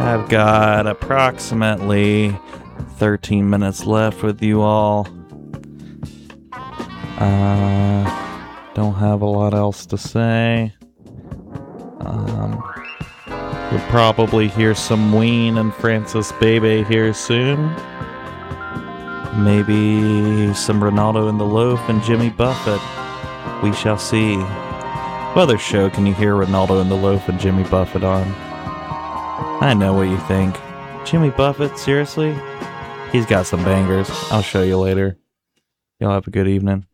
I've got approximately 13 minutes left with you all. Don't have a lot else to say. You'll probably hear some Ween and Francis Bebe here soon. Maybe some Ronaldo in the Loaf and Jimmy Buffett. We shall see. What other show can you hear Ronaldo in the Loaf and Jimmy Buffett on? I know what you think. Jimmy Buffett, seriously? He's got some bangers. I'll show you later. Y'all have a good evening.